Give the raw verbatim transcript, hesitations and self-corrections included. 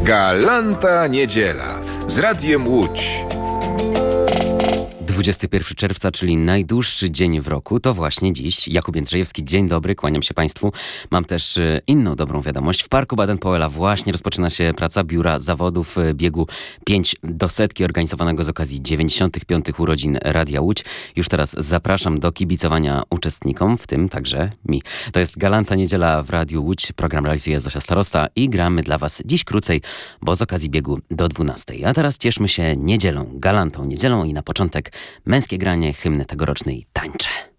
Galanta Niedziela z Radiem Łódź. dwudziestego pierwszego czerwca, czyli najdłuższy dzień w roku, to właśnie dziś. Jakub Jędrzejewski, dzień dobry, kłaniam się Państwu. Mam też inną dobrą wiadomość. W Parku Baden-Powella właśnie rozpoczyna się praca Biura Zawodów Biegu pięć do setki, organizowanego z okazji dziewięćdziesiątych piątych urodzin Radia Łódź. Już teraz zapraszam do kibicowania uczestnikom, w tym także mi. To jest Galanta Niedziela w Radiu Łódź. Program realizuje Zosia Starosta i gramy dla Was dziś krócej, bo z okazji biegu do dwunastej. A teraz cieszmy się niedzielą, galantą niedzielą i na początek męskie granie hymny tegorocznej Tańczę.